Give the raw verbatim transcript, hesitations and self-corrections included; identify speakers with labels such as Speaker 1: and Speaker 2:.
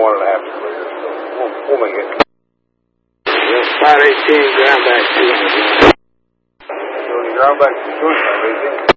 Speaker 1: one and a half liters. So we'll, we'll make it.
Speaker 2: five eighteen, ground back two hundred.
Speaker 1: So the ground back to two hundred,